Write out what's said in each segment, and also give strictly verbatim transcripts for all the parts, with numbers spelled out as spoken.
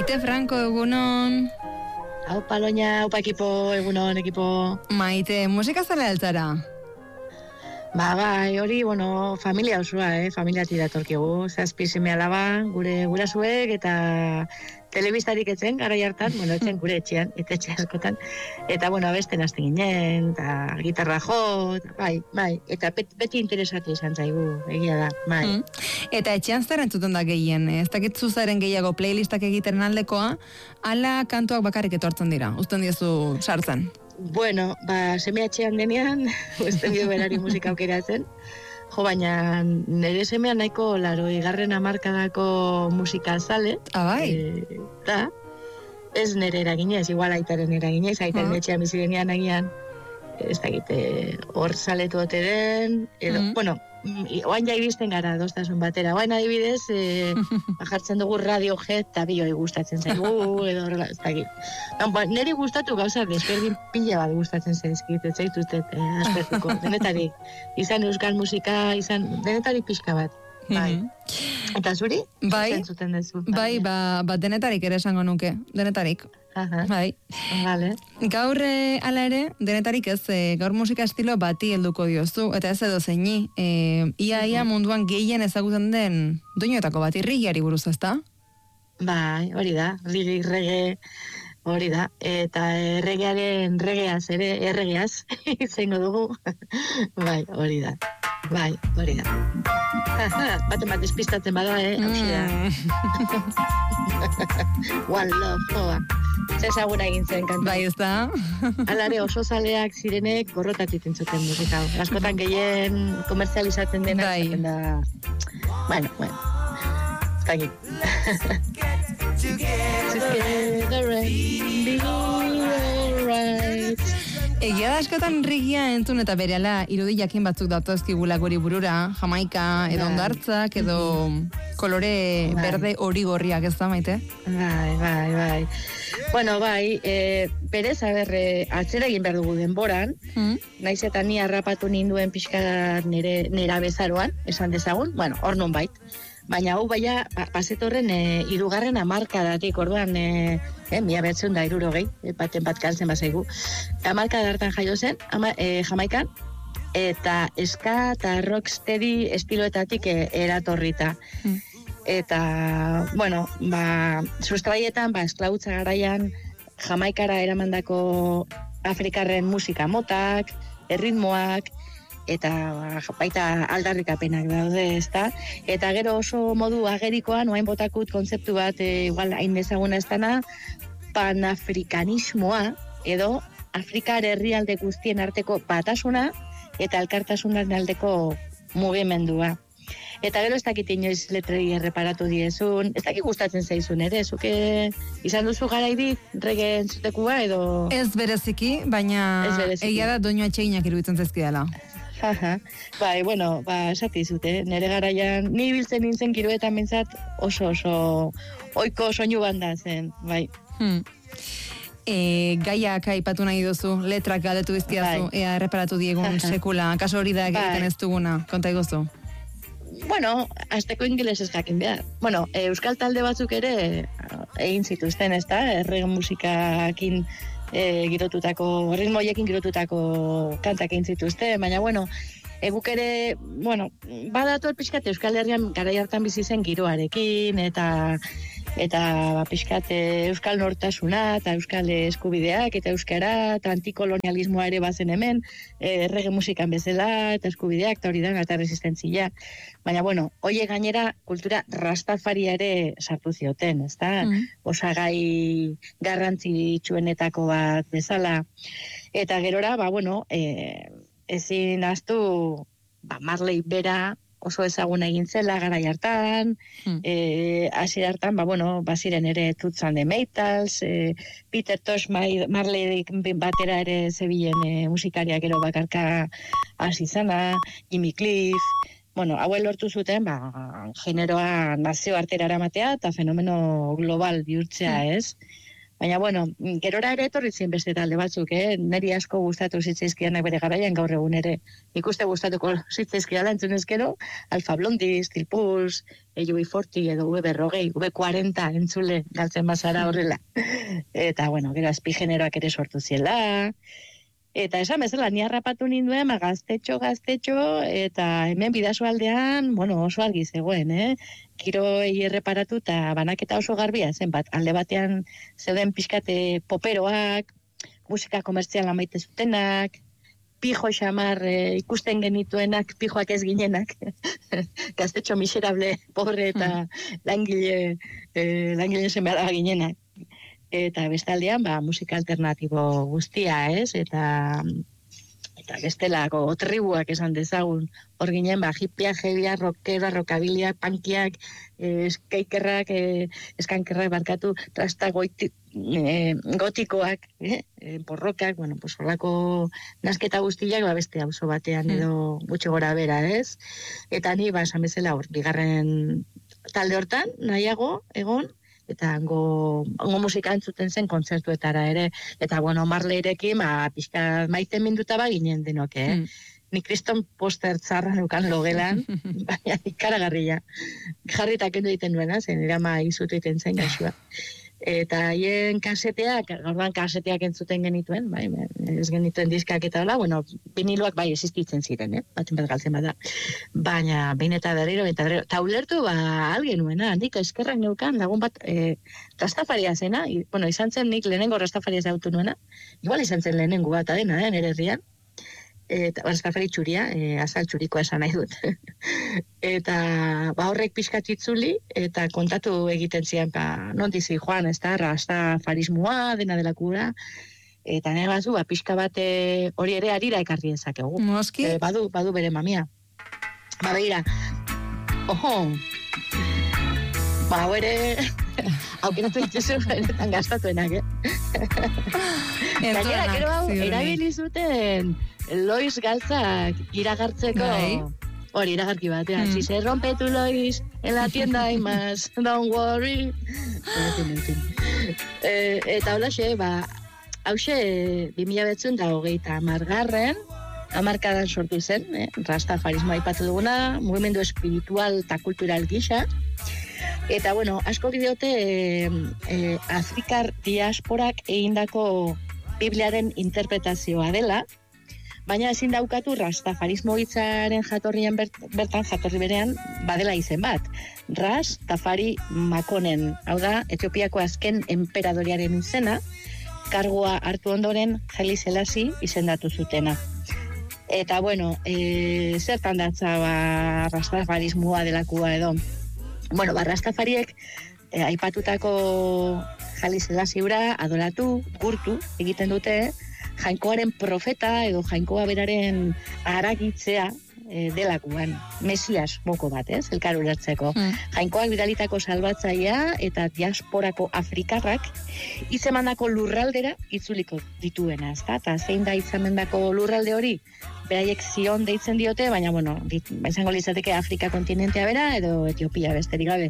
Maite Franco, egunon. Hau paloña, haupa ekipo, egunon ekipo. Maite, musika zara altzara? Ba, bai, hori, bueno, familia osoa, eh? Familia tiratorkigu, zazpi seme alaba, gure gurasuek, eta telebistarik etzen, gara hartan, bueno, etzen gure etxean, eta etxe askotan, eta, bueno, abesten hasten ginen, eta gitarra jo, bai, bai, eta bet, beti interesatu izan zaigu, egia da, bai. Mm. Eta etxean zer entzuten da gehien, ez dakit zuzaren gehiago playlistak egiten aldekoa, ala kantuak bakarrik etortzen dira, uzten diezu sartzen? Bueno, ba, semea etxean denean, usten dio berari musika aukeratzen, jo, baina nire semea nahiko laro igarren hamarkadako musika zale. Ah, bai? E, da, ez nire eraginez, igual aitaren eraginez, aitaren uh. etxean bizirenean agian, ez dakite, hor saletu ote den, edo, mm. bueno, oain ja iristen gara doztasun batera. Oain adibidez, e, jartzen dugu Radiohead eta bioi gustatzen zaigu, edo horrela, ez dakit. Ba, niri gustatu gauza, desberdin pila bat gustatzen zaizkit, ez zaituztet eh, aspertuko. Denetarik, izan euskal musika, izan denetarik pixka bat. Bai. Mm-hmm. Eta zuri? Bai, dezu, bai, ba, ba denetarik ere esango nuke, denetarik. Aha. Bai. Vale. Gaur e, ala ere, denetarik ez, e, gaur musika estilo bati helduko diozu, eta ez edo zeini, e, ia ia munduan gehien ezagutzen den doinoetako bat, irrigiari buruz, ezta? Bai, hori da, rigi, rege, hori da, eta erregearen regeaz ere, erregeaz, izango dugu, bai, hori da, bai, hori da. Baten bat despistatzen bada, eh, hauxe da. One love, joa. Zezaguna egin zen kantu. Bai, ez da? Alare oso zaleak zirenek gorrotatik entzuten musika. Askotan gehien komerzializatzen dena. Bai. Da... Bueno, bueno. Zagin. Together and be alright. Egia da askotan rigia entzun eta berehala irudi jakin batzuk datozkigula guri burura, Jamaika, edo ondartzak, edo kolore berde hori gorriak, ez da, Maite? Bai, bai, bai. Bueno, bai, e, berez, aber, e, atzera egin behar dugu denboran, mm. naiz eta ni harrapatu ninduen pixka nire, nera bezaroan, esan dezagun, bueno, hor non bait. Baina hau baina pasetorren e, irugarren amarkadatik, orduan, e, e, mila behatzen da irurogei, e, baten bat kantzen bazaigu. Amarkada hartan jaio zen, ama, e, Jamaikan, eta ska eta rocksteady estiloetatik e, eratorrita. Mm. Eta, bueno, ba, sustraietan, ba, esklautza garaian, Jamaikara eramandako Afrikarren musika motak, erritmoak, eta ba, baita aldarrikapenak daude, ezta? Eta gero oso modu agerikoan, oain botakut kontzeptu bat, e, igual hain ezaguna ez dana, panafrikanismoa, edo Afrikar herrialde guztien arteko batasuna, eta elkartasunaren aldeko mugimendua. Eta gero ez dakit inoiz letrei erreparatu diezun, ez dakit gustatzen zaizun ere, zuke izan duzu garaidik rege entzutekua edo... Ez bereziki, baina ez bereziki. Egia da doinu atxeginak iruditzen zaizkidala. Jaja, bai, bueno, ba, esati zute, nire garaian, ni biltzen nintzen kiroetan bintzat oso oso oiko soinu banda zen, bai. Hmm. E, gaiak aipatu nahi duzu, letrak galdetu bizkidazu, bai. Ea erreparatu diegun sekula, kaso hori da egiten bai. Ez duguna, konta iguzu. Bueno, azteko ingeles ez jakin behar. Bueno, euskal talde batzuk ere egin zituzten, ez da? Errege musikakin e, girotutako, ritmoiekin girotutako kantak egin zituzten, baina, bueno, eguk ere, bueno, badatu pixkat euskal herrian garai hartan bizi zen giroarekin, eta eta pixkat euskal nortasuna, eta euskal eskubideak, eta euskara, eta antikolonialismoa ere bazen hemen, errege musikan bezala, eta eskubideak, eta hori da, eta resistentzia. Baina, bueno, hoie gainera kultura rastafaria ere sartu zioten, ez da? Mm. Osagai garrantzitsuenetako bat bezala. Eta gerora, ba, bueno, e, ezin aztu, ba, Marley bera, oso ezaguna egin zela garai hartan, hmm. eh, hasiera hartan, ba, bueno, baziren ere Toots and the Maytals, eh, Peter Tosh Marley batera ere zebilen eh, musikariak ero bakarka hasi zana, Jimmy Cliff, bueno, hauek lortu zuten, ba, generoa nazio artera eramatea eta fenomeno global bihurtzea, hmm. ez? Baina, bueno, gerora ere etorritzen beste talde batzuk, eh? Neri asko gustatu zitzaizkianak bere garaian gaur egun ere. Ikuste gustatuko zitzaizkiala entzunezkero, Alfa Blondy, Steel Pulse, U B cuarenta edo V berrogei, V cuarenta entzule galtzen bazara horrela. Eta, bueno, gero azpigeneroak ere sortu ziela. Eta esan bezala, ni harrapatu ninduen, ma gaztetxo, gaztetxo, eta hemen bidasoaldean, bueno, oso argi zegoen, eh? Giroei erreparatu eta banaketa oso garbia zen, bat, alde batean zeuden pixkate poperoak, musika komertziala maite zutenak, pijo xamar e, ikusten genituenak, pijoak ez ginenak, gaztetxo miserable, pobre eta langile, e, langile zen behar ginenak. Eta bestaldean, ba, musika alternatibo guztia, ez? Eta eta bestelako tribuak esan dezagun. Hor ginen, ba, hippia, heavia, rockera, rockabilia, punkiak, eh, skaikerrak, eh, eskankerrak barkatu, trasta goiti, eh, gotikoak, eh, borrokak, bueno, pues horlako nasketa guztiak, ba, beste auzo batean edo gutxi gora bera, ez? Eta ni, ba, esan bezala hor, bigarren talde hortan, nahiago, egon, eta hango, hango musika entzuten zen kontzertuetara ere, eta bueno, Marleirekin, ba, pixka maite minduta ba ginen denok, eh? Mm. Ni kriston poster txarra neukan logelan, baina ikaragarria. Jarritak endo egiten duena, zen irama izutu egiten zen gaxua. Eta haien kaseteak, orduan kaseteak entzuten genituen, bai, ez genituen diskak eta hola, bueno, viniloak bai existitzen ziren, eh? Batzen bat galtzen bada. Baina, behin eta berriro, eta berriro, eta ulertu, ba, algen nuena, handik eskerrak neukan, lagun bat, eh, rastafaria zena, i, bueno, izan zen nik lehenengo rastafaria zautu nuena, igual izan zen lehenengo bat adena, eh, nire herrian, eta rastafari txuria, e, azal txurikoa esan nahi dut. Eta ba horrek pixkat itzuli, eta kontatu egiten zian, ba, non dizi joan, ez da, rastafarismoa, dena delakura, eta nire batzu, ba, pixka bat hori ere arira ekarri ezakegu. Moski? E, badu, badu bere mamia. Ba, begira, oho, ba, hau ere, aukeratu dituzu, benetan gastatuenak, eh? Gainera, gero hau, erabili zuten Lois galtzak iragartzeko, hori iragarki batean, mm. si se rompe tu Lois, en la tienda hay más, don't worry. e, eta holaxe, ba, hause, bi mila betzun da hogeita amargarren, amarkadan sortu zen, eh? Rastafarismoa aipatu duguna, mugimendu espiritual eta kultural gisa. Eta, bueno, asko diote eh, eh, Afrikar diasporak egindako Bibliaren interpretazioa dela, baina ezin daukatu rastafarismo hitzaren jatorrian bert, bertan jatorri berean badela izen bat. Rastafari Makonnen, hau da, Etiopiako azken enperadoriaren izena, kargua hartu ondoren Haile Selassie izendatu zutena. Eta, bueno, e, zertan datza ba, rastafarismoa delakua edo. Bueno, ba, rastafariek e, aipatutako Haile Selassiura adoratu, gurtu egiten dute, jainkoaren profeta edo jainkoa beraren haragitzea e, delakuan, Mesias moko bat, ez, elkar ulertzeko. Mm. Jainkoak bidalitako salbatzailea eta diasporako afrikarrak izemandako lurraldera itzuliko dituena, ezta? Eta zein da izamendako lurralde hori? Beraiek Zion deitzen diote, baina, bueno, izango litzateke Afrika kontinentea bera edo Etiopia besterik gabe.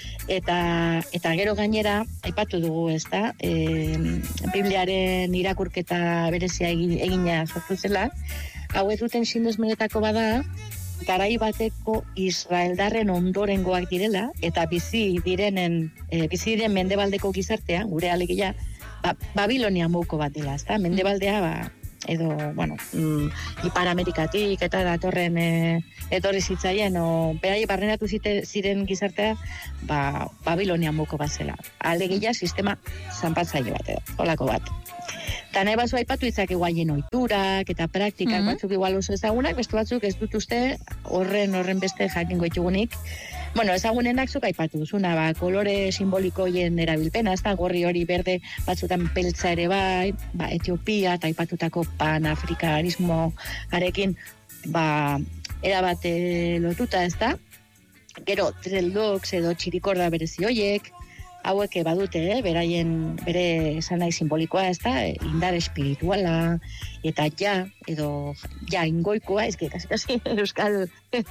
Eta, eta gero gainera, aipatu dugu, ez da, e, Bibliaren irakurketa berezia egina sortu zela, hau ez duten sindesmenetako bada, garai bateko Israeldarren ondorengoak direla, eta bizi direnen, e, bizi diren mendebaldeko gizartea, gure alegia, ba, Babilonia mouko bat dela, ez da, mendebaldea, ba, edo, bueno, mm, Ipar Amerikatik eta datorren e, etorri zitzaien, o berai barrenatu zite, ziren gizartea, ba, Babilonia moko bat zela. Alegia sistema zanpatzaile bat edo, holako bat. Eta nahi bazu aipatu itzak eguaien oiturak eta praktikak mm-hmm. batzuk igual oso ezagunak, beste batzuk ez dut uste horren horren beste jakingo ditugunik. Bueno, ezagunenak zuk aipatu duzuna, ba, kolore simbolikoien erabilpena, ez da, gorri hori berde, batzutan peltza ere bai, ba, Etiopia eta aipatutako panafrikanismo arekin, ba, erabate lotuta, ez da. Gero, dreadlocks edo txirikorda berezi hoiek, hauek badute, eh, beraien, bere esan nahi simbolikoa, ez da, indar espirituala, eta ja, edo ja ingoikoa, ez que, kasi, kasi, euskal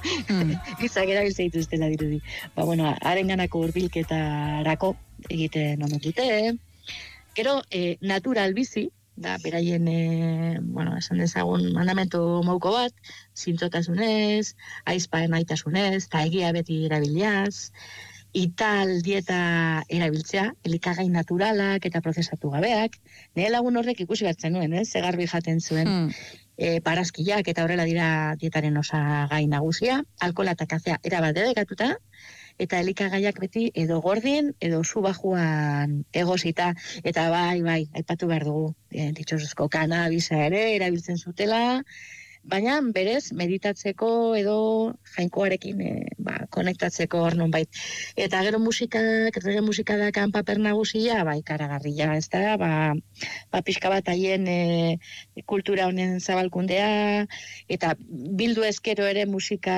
izak erabiltze dituztela dirudi. Ba, bueno, haren ganako urbilketarako egiten omen dute, Gero, e, natural bizi, da, beraien, e, bueno, esan dezagun mandamentu mauko bat, zintzotasunez, aizpa emaitasunez, eta egia beti erabiliaz, ital dieta erabiltzea, elikagai naturalak eta prozesatu gabeak, nire lagun horrek ikusi batzen nuen, eh? Zegarbi jaten zuen, hmm. e, parazkiak eta horrela dira dietaren osagai nagusia, alkola eta kafea erabat dedekatuta, eta elikagaiak beti edo gordin, edo zu bajuan egosita, eta bai, bai, aipatu behar dugu, e, ditxosuzko kanabisa ere erabiltzen zutela, baina berez meditatzeko edo jainkoarekin e, ba, konektatzeko hor nonbait. Eta gero musikak, reggae musika dakan paper nagusia, bai, karagarria, ez da, ba, ba pixka bat haien e, kultura honen zabalkundea, eta bildu ezkero ere musika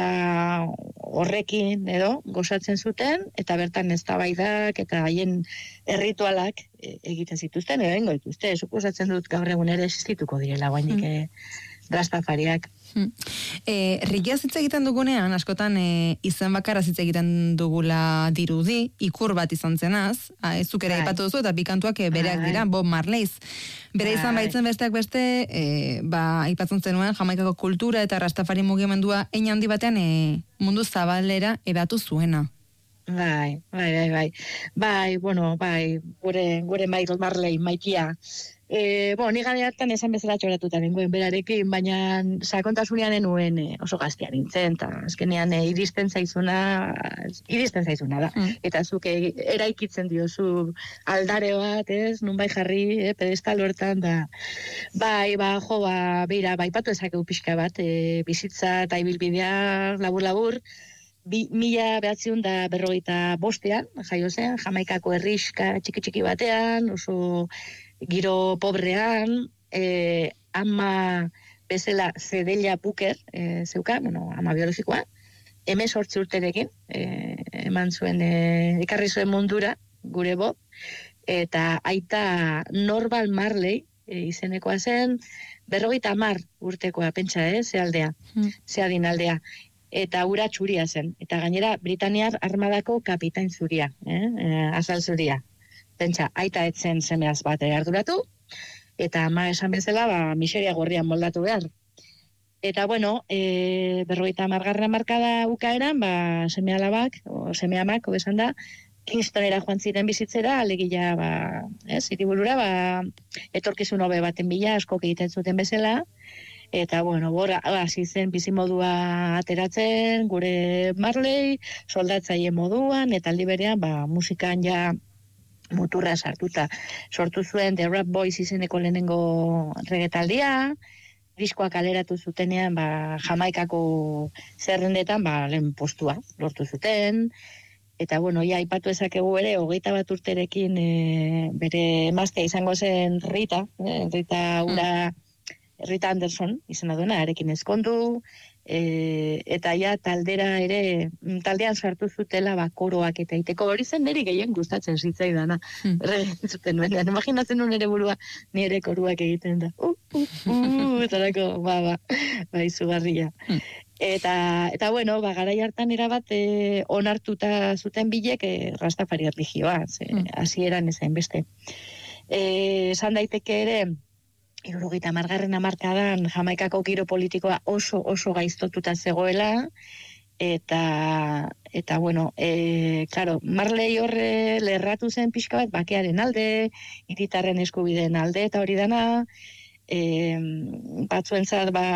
horrekin, edo, gozatzen zuten, eta bertan eztabaidak eta haien erritualak e, egiten zituzten, edo ingo dituzte, suposatzen dut gaur egun ere existituko direla, guainik mm. e, rastafariak. Hmm. E, Rigia hitz egiten dugunean, askotan e, izen bakarra hitz egiten dugula dirudi, ikur bat izan zenaz, ezuk ere aipatu duzu, eta bikantuak e, bereak dira, Bob Marleyz. Bere izan baitzen besteak beste, e, ba, aipatzen zenuen, Jamaikako kultura eta rastafari mugimendua ein handi batean e, mundu zabalera ebatu zuena. Bai, bai, bai, bai. Bai, bueno, bai, gure, gure Michael Marley maitia. E, bueno, ni gade hartan esan bezala txoratuta nengoen berarekin, baina sakontasunean enuen e, oso gaztea nintzen, eta azkenean e, iristen zaizuna, iristen zaizuna da. Mm. Eta zuk e, eraikitzen diozu aldare bat, ez, nun bai jarri, e, pedestal hortan, da, bai, ba, jo, ba, beira, bai, patu ezakegu pixka bat, e, bizitza eta ibilbidea labur-labur, Bi, mila behatziun da berrogeita bostean, jaio zen, Jamaikako herrixka txiki-txiki batean, oso giro pobrean, e, ama bezala Zedelia Booker e, zeuka, bueno, ama biologikoa, hemezortzi urterekin, e, eman zuen, e, ekarri zuen mundura, gure Bob, eta aita Norval Marley e, izenekoa zen, berrogeita hamar urtekoa, pentsa, eh, ze aldea, hmm. ze adin aldea. Eta ura txuria zen. Eta gainera, Britaniar armadako kapitain zuria, eh? E, azal zuria. Pentsa, aita etzen semeaz bat arduratu, eta ama esan bezala, ba, miseria gorrian moldatu behar. Eta, bueno, e, berrogeita margarren markada ukaeran, ba, seme alabak, o seme amak, obesan da, Kingstonera joan ziren bizitzera, alegia, ba, ez, iriburura, ba, etorkizun hobe baten bila, asko egiten zuten bezala, eta, bueno, bora, hasi zen bizimodua ateratzen, gure Marley, soldatzaile moduan, eta aldi berean, ba, musikan ja muturra sartuta. Sortu zuen The Rap Boys izeneko lehenengo regetaldia, diskoak aleratu zutenean, ba, Jamaikako zerrendetan, ba, lehen postua lortu zuten, eta, bueno, ja, aipatu ezakegu ere, hogeita bat urterekin e, bere emaztea izango zen Rita, eh, Rita ura, mm. Rita Anderson, izena duena, arekin ezkondu, e, eta ja taldera ere, taldean sartu zutela ba, koroak eta iteko hori zen niri gehien gustatzen zitzaidana. Hmm. Zuten nuen, imaginatzen nuen ere burua nire koruak egiten da. Uh, uh, uh, eta dako, ba, ba, ba, izugarria. Hmm. Eta, eta bueno, ba, garai hartan erabat e, onartuta zuten bilek e, rastafari erligioa, hmm. hasieran ezain beste. Esan daiteke ere, Hirurogeita hamargarren hamarkadan Jamaikako giro politikoa oso oso gaiztotuta zegoela, eta, eta bueno, e, claro, Marley horre lerratu zen pixka bat bakearen alde, hiritarren eskubideen alde, eta hori dana, e, batzuentzat ba,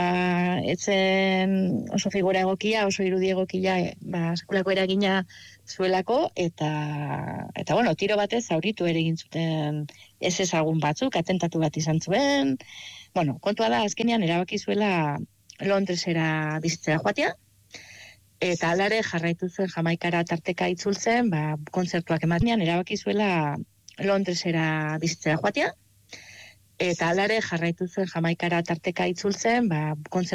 etzen oso figura egokia, oso irudi egokia, ba, sekulako eragina zuelako, eta, eta bueno, tiro batez zauritu ere egin zuten ez ezagun batzuk, atentatu bat izan zuen. Bueno, kontua da, azkenean erabaki zuela Londresera bizitzera joatea, eta aldare jarraitu zuen Jamaikara tarteka itzultzen, ba, kontzertuak ematenean erabaki zuela Londresera bizitzera joatea, eta aldare jarraitu zuen Jamaikara tarteka itzultzen, ba, kontzertuak